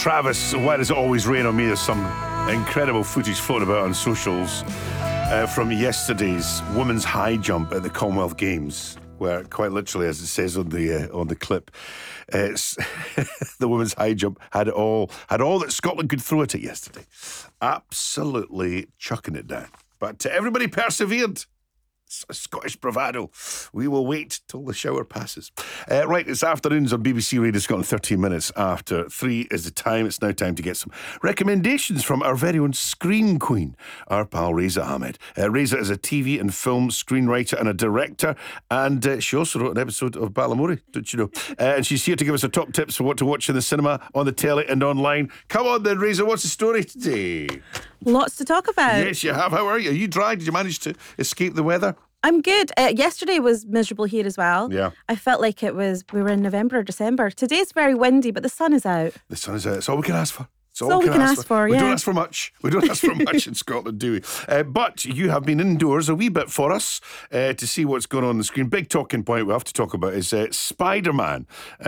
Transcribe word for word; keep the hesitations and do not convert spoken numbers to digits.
Travis, why does it always rain on me? There's some incredible footage floating about on socials uh, from yesterday's women's high jump at the Commonwealth Games, where quite literally, as it says on the uh, on the clip, uh, it's the women's high jump had it all had all that Scotland could throw at it yesterday. Absolutely chucking it down. But uh, everybody persevered. Scottish bravado. We will wait till the shower passes. Uh, right, it's afternoons on B B C Radio Scotland. Thirteen minutes after three is the time. It's now time to get some recommendations from our very own screen queen, our pal Reza Ahmed. uh, Reza is a T V and film screenwriter and a director, and uh, she also wrote an episode of Balamory, don't you know? Uh, and she's here to give us her top tips for what to watch in the cinema, on the telly and online. Come on then, Reza, what's the story today? Lots to talk about. Yes, you have. How are you? Are you dry? Did you manage to escape the weather? I'm good. Uh, yesterday was miserable here as well. Yeah. I felt like it was, we were in November or December. Today's very windy, but the sun is out. The sun is out. It's all we can ask for. It's all, all we can ask for, We yeah. don't ask for much. We don't ask for much in Scotland, do we? Uh, but you have been indoors a wee bit for us uh, to see what's going on on the screen. Big talking point we have to talk about is uh, Spider-Man. Uh,